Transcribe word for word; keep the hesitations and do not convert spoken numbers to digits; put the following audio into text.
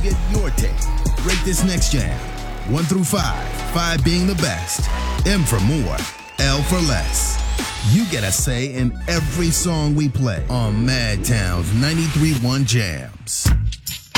get your take. Rate this next jam. One through five. Five being the best. M for more. L for less. You get a say in every song we play on Madtown's ninety-three point one Jams.